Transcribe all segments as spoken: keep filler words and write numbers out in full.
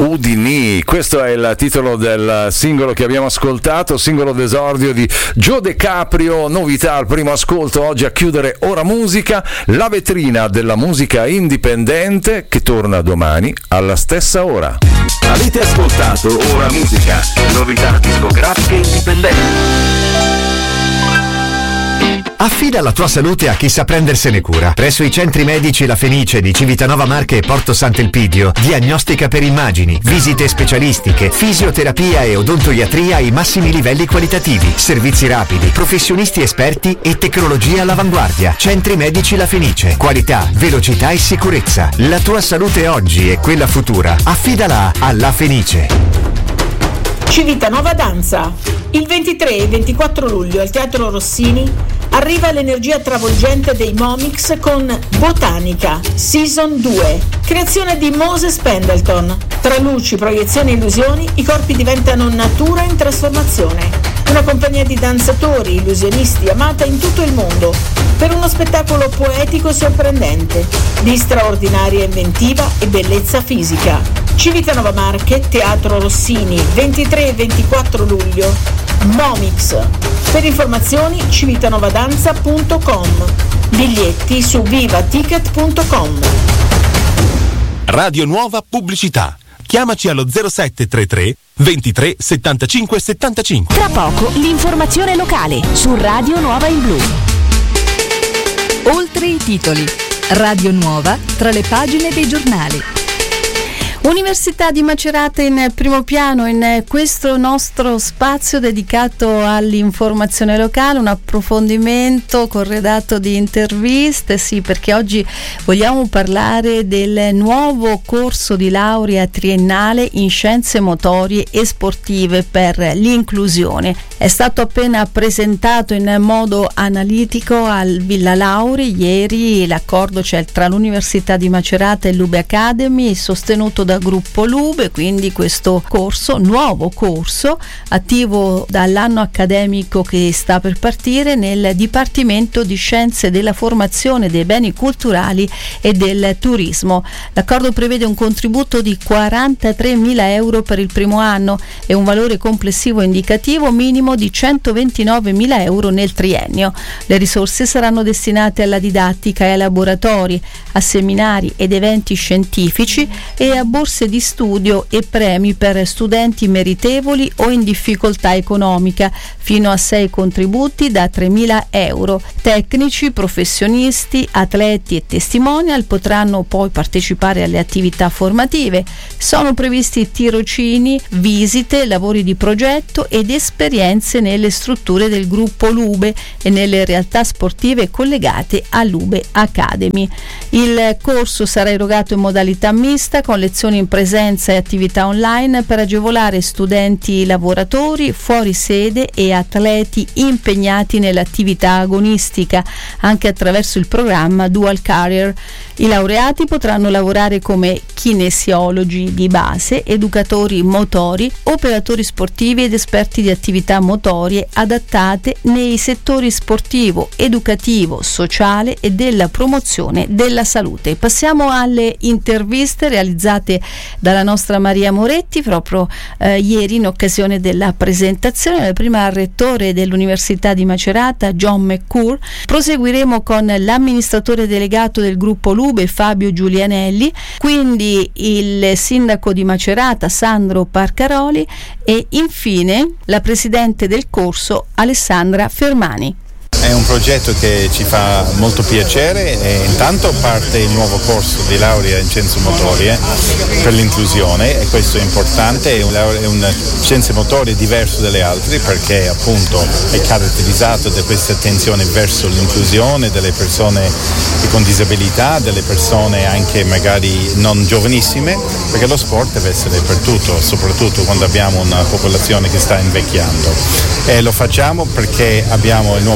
Udini. Questo è il titolo del singolo che abbiamo ascoltato, singolo d'esordio di Joe De Caprio, novità al primo ascolto oggi a chiudere Ora Musica, la vetrina della musica indipendente che torna domani alla stessa ora. Avete ascoltato Ora Musica, novità discografiche indipendenti. Affida la tua salute a chi sa prendersene cura. Presso i centri medici La Fenice di Civitanova Marche e Porto Sant'Elpidio, diagnostica per immagini, visite specialistiche, fisioterapia e odontoiatria ai massimi livelli qualitativi, servizi rapidi, professionisti esperti e tecnologia all'avanguardia. Centri medici La Fenice, qualità, velocità e sicurezza. La tua salute oggi e quella futura, affidala a La Fenice. Civitanova Danza. Il ventitré e ventiquattro luglio al Teatro Rossini arriva l'energia travolgente dei Momix con Botanica Season due, creazione di Moses Pendleton. Tra luci, proiezioni e illusioni i corpi diventano natura in trasformazione. Una compagnia di danzatori, illusionisti amata in tutto il mondo per uno spettacolo poetico e sorprendente di straordinaria inventiva e bellezza fisica. Civitanova Marche, Teatro Rossini, ventitré e ventiquattro luglio. Momix. Per informazioni civitanovdanza punto com. Biglietti su vivaticket punto com. Radio Nuova Pubblicità. Chiamaci allo zero sette tre tre ventitré settantacinque settantacinque. Tra poco l'informazione locale su Radio Nuova in Blu. Oltre i titoli. Radio Nuova tra le pagine dei giornali. Università di Macerata in primo piano in questo nostro spazio dedicato all'informazione locale, un approfondimento corredato di interviste, sì, perché oggi vogliamo parlare del nuovo corso di laurea triennale in scienze motorie e sportive per l'inclusione. È stato appena presentato in modo analitico al Villa Lauri ieri l'accordo c'è tra l'Università di Macerata e l'Ube Academy, sostenuto da Gruppo Lube, quindi questo corso, nuovo corso, attivo dall'anno accademico che sta per partire nel Dipartimento di Scienze della Formazione, dei Beni Culturali e del Turismo. L'accordo prevede un contributo di quarantatremila euro per il primo anno e un valore complessivo indicativo minimo di centoventinovemila euro nel triennio. Le risorse saranno destinate alla didattica e ai laboratori, a seminari ed eventi scientifici e a borse di studio e premi per studenti meritevoli o in difficoltà economica, fino a sei contributi da tremila euro. Tecnici, professionisti, atleti e testimonial potranno poi partecipare alle attività formative. Sono previsti tirocini, visite, lavori di progetto ed esperienze nelle strutture del gruppo Lube e nelle realtà sportive collegate all'Ube Academy. Il corso sarà erogato in modalità mista con lezioni in presenza e attività online per agevolare studenti lavoratori fuori sede e atleti impegnati nell'attività agonistica, anche attraverso il programma Dual Career. I laureati potranno lavorare come kinesiologi di base, educatori motori, operatori sportivi ed esperti di attività motorie adattate nei settori sportivo, educativo, sociale e della promozione della salute. Passiamo alle interviste realizzate dalla nostra Maria Moretti proprio eh, ieri in occasione della presentazione, la prima al rettore dell'Università di Macerata, John McCool. Proseguiremo con l'amministratore delegato del gruppo Lube, Fabio Giulianelli, quindi il sindaco di Macerata, Sandro Parcaroli, e infine la presidente del corso, Alessandra Fermani. È un progetto che ci fa molto piacere e intanto parte il nuovo corso di laurea in scienze motorie per l'inclusione, e questo è importante. È un, è un scienze motorie diverso dalle altre perché appunto è caratterizzato da questa attenzione verso l'inclusione delle persone con disabilità, delle persone anche magari non giovanissime, perché lo sport deve essere per tutto, soprattutto quando abbiamo una popolazione che sta invecchiando, e lo facciamo perché abbiamo il nuovo corso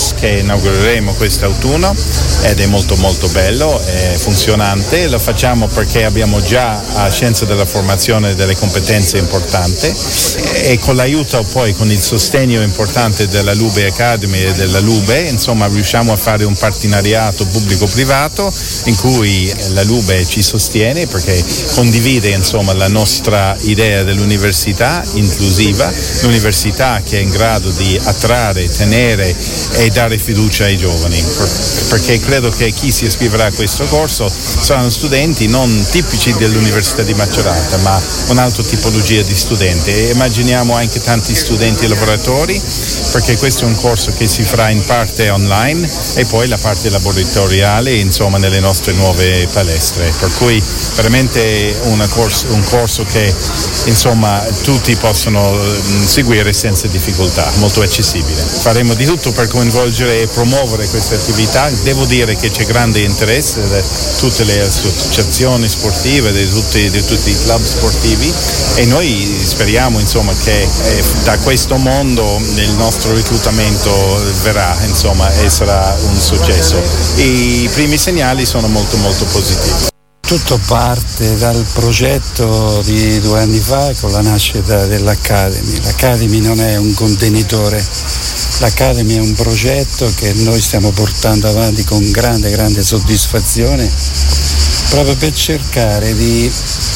campus che inaugureremo quest'autunno ed è molto molto bello, è funzionante, lo facciamo perché abbiamo già a Scienza della Formazione delle competenze importanti e con l'aiuto poi, con il sostegno importante della Lube Academy e della Lube, insomma riusciamo a fare un partenariato pubblico-privato in cui la Lube ci sostiene perché condivide insomma la nostra idea dell'università inclusiva, l'università che è in grado di attrarre, tenere e dare fiducia ai giovani, perché credo che chi si iscriverà a questo corso saranno studenti non tipici dell'Università di Macerata, ma un'altra tipologia di studenti, e immaginiamo anche tanti studenti lavoratori, perché questo è un corso che si farà in parte online e poi la parte laboratoriale insomma nelle nostre nuove palestre, per cui veramente una corso, un corso che insomma tutti possono seguire senza difficoltà, molto accessibile. Faremo di tutto per coinvolgere e promuovere queste attività. Devo dire che c'è grande interesse da tutte le associazioni sportive, di tutti, di tutti i club sportivi, e noi speriamo insomma che eh, da questo mondo il nostro reclutamento verrà insomma e sarà un successo. I primi segnali sono molto molto positivi. Tutto parte dal progetto di due anni fa con la nascita dell'Academy. L'Academy non è un contenitore, l'Academy è un progetto che noi stiamo portando avanti con grande grande soddisfazione, proprio per cercare di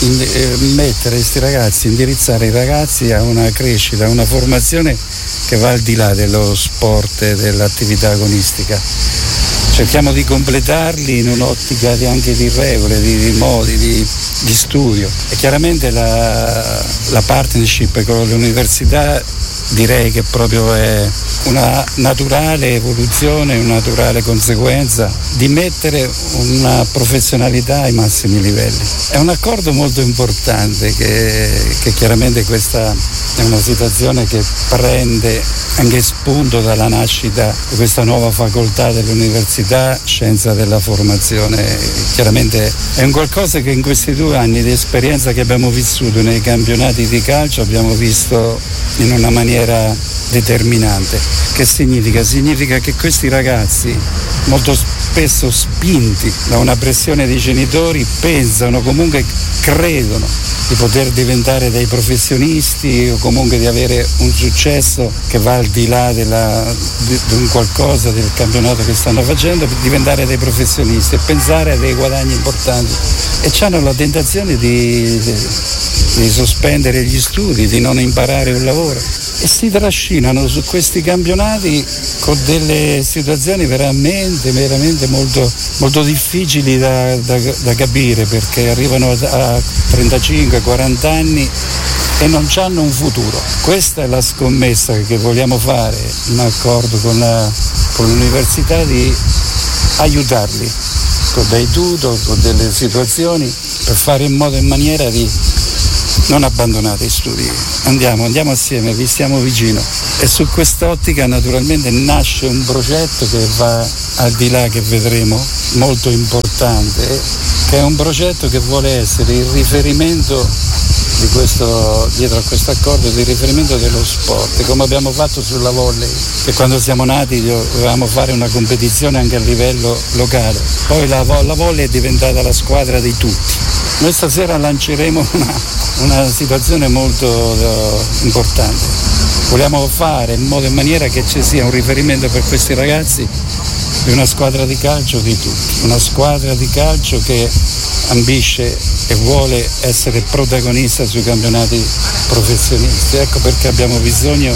mettere questi ragazzi, indirizzare i ragazzi a una crescita, a una formazione che va al di là dello sport e dell'attività agonistica. Cerchiamo di completarli in un'ottica di anche di regole, di, di modi, di, di studio. E chiaramente la, la partnership con l'università direi che proprio è una naturale evoluzione, una naturale conseguenza di mettere una professionalità ai massimi livelli. È un accordo molto importante che, che chiaramente questa è una situazione che prende anche spunto dalla nascita di questa nuova facoltà dell'università, Scienza della Formazione. Chiaramente è un qualcosa che in questi due anni di esperienza che abbiamo vissuto nei campionati di calcio abbiamo visto in una maniera determinante. Che significa? Significa che questi ragazzi, molto spesso spinti da una pressione dei genitori, pensano, comunque credono di poter diventare dei professionisti o comunque di avere un successo che va al di là della, di, di un qualcosa del campionato che stanno facendo, per diventare dei professionisti e pensare a dei guadagni importanti, e hanno la tentazione di, di, di sospendere gli studi, di non imparare un lavoro, e si trascinano su questi campionati con delle situazioni veramente veramente molto, molto difficili da, da, da capire, perché arrivano a trentacinque quaranta anni e non hanno un futuro. Questa è la scommessa che vogliamo fare in accordo con, la, con l'università, di aiutarli con dei tutor, con delle situazioni, per fare in modo e in maniera di non abbandonate gli studi, andiamo, andiamo assieme, vi stiamo vicino. E su quest'ottica naturalmente nasce un progetto che va al di là, che vedremo, molto importante, che è un progetto che vuole essere il riferimento di questo, dietro a questo accordo, di riferimento dello sport, come abbiamo fatto sulla volley, che quando siamo nati dovevamo fare una competizione anche a livello locale, poi la, la volley è diventata la squadra di tutti. Noi stasera lanceremo una, una situazione molto uh, importante. Vogliamo fare in modo e maniera che ci sia un riferimento per questi ragazzi di una squadra di calcio di tutti, una squadra di calcio che ambisce e vuole essere protagonista sui campionati professionisti. Ecco perché abbiamo bisogno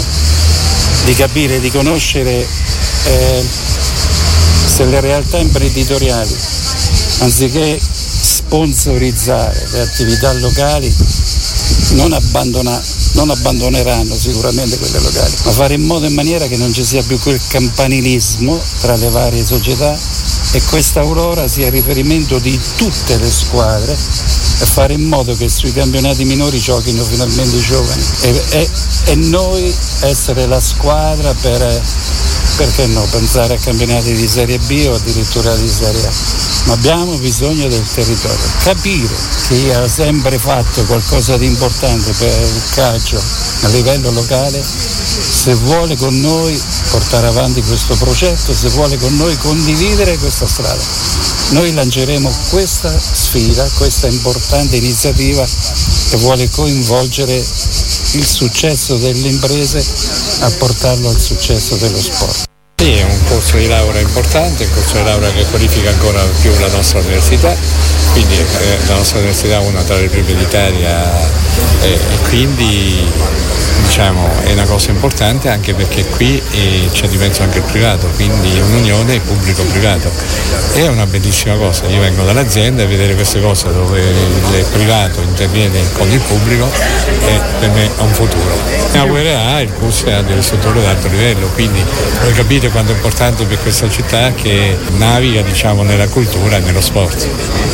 di capire, di conoscere eh, se le realtà imprenditoriali, anziché sponsorizzare le attività locali, non, abbandona, non abbandoneranno sicuramente quelle locali, ma fare in modo e maniera che non ci sia più quel campanilismo tra le varie società, e questa Aurora sia riferimento di tutte le squadre, e fare in modo che sui campionati minori giochino finalmente i giovani, e, e, e noi essere la squadra per perché no, pensare a campionati di Serie B o addirittura di Serie A, ma abbiamo bisogno del territorio, capire chi ha sempre fatto qualcosa di importante per il calcio a livello locale, se vuole con noi portare avanti questo progetto, se vuole con noi condividere questa strada. Noi lanceremo questa sfida, questa importante iniziativa che vuole coinvolgere il successo delle imprese a portarlo al successo dello sport. Sì, è un corso di laurea importante, un corso di laurea che qualifica ancora più la nostra università, quindi eh, la nostra università è una tra le prime d'Italia eh, e quindi diciamo è una cosa importante anche perché qui eh, c'è di mezzo anche il privato, quindi è un'unione pubblico-privato. È una bellissima cosa, io vengo dall'azienda e vedere queste cose dove il privato interviene con il pubblico è per me un futuro. Mi augurerà il corso dell'istruttore d'alto livello, quindi voi capite quanto è importante per questa città che naviga diciamo nella cultura e nello sport.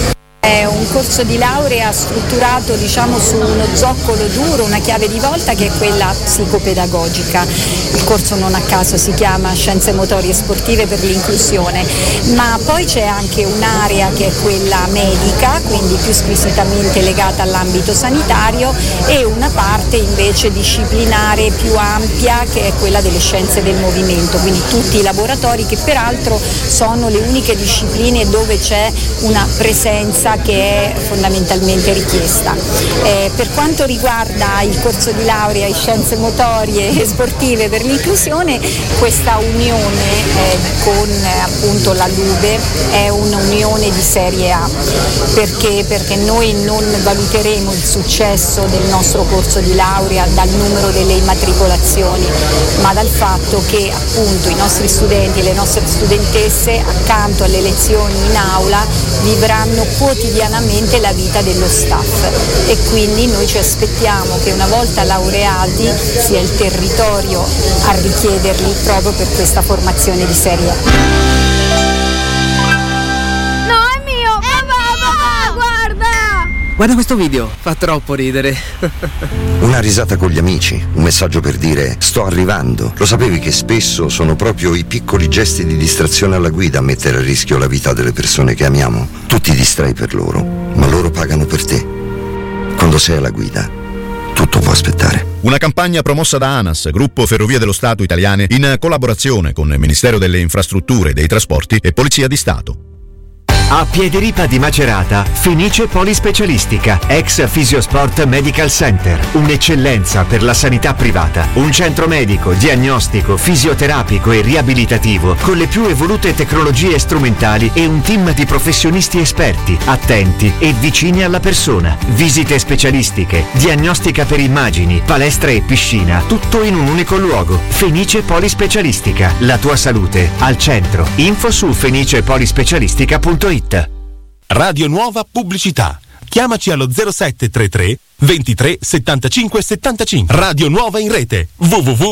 È un corso di laurea strutturato diciamo su uno zoccolo duro, una chiave di volta che è quella psicopedagogica. Il corso non a caso si chiama Scienze motorie e sportive per l'inclusione, ma poi c'è anche un'area che è quella medica, quindi più squisitamente legata all'ambito sanitario, e una parte invece disciplinare più ampia che è quella delle scienze del movimento, quindi tutti i laboratori che peraltro sono le uniche discipline dove c'è una presenza che è fondamentalmente richiesta. Eh, per quanto riguarda il corso di laurea in scienze motorie e sportive per l'inclusione, questa unione eh, con eh, appunto la Lube è un'unione di serie A, perché? Perché noi non valuteremo il successo del nostro corso di laurea dal numero delle immatricolazioni, ma dal fatto che appunto i nostri studenti e le nostre studentesse accanto alle lezioni in aula vivranno quotidianamente la vita dello staff, e quindi noi ci aspettiamo che una volta laureati sia il territorio a richiederli proprio per questa formazione di serie A. No, è mio! Papà, papà, guarda! Guarda questo video, fa troppo ridere. Una risata con gli amici, un messaggio per dire sto arrivando. Lo sapevi che spesso sono proprio i piccoli gesti di distrazione alla guida a mettere a rischio la vita delle persone che amiamo? Tu ti distrai per loro, ma loro pagano per te. Quando sei alla guida, tutto può aspettare. Una campagna promossa da ANAS, Gruppo Ferrovie dello Stato Italiane, in collaborazione con il Ministero delle Infrastrutture e dei Trasporti e Polizia di Stato. A Piediripa di Macerata, Fenice Polispecialistica, ex Fisiosport Medical Center, un'eccellenza per la sanità privata, un centro medico, diagnostico, fisioterapico e riabilitativo con le più evolute tecnologie strumentali e un team di professionisti esperti, attenti e vicini alla persona. Visite specialistiche, diagnostica per immagini, palestra e piscina, tutto in un unico luogo. Fenice Polispecialistica, la tua salute al centro. Info su fenicepolispecialistica punto it. Radio Nuova Pubblicità. Chiamaci allo zero sette tre tre ventitré settantacinque settantacinque. Radio Nuova in rete. www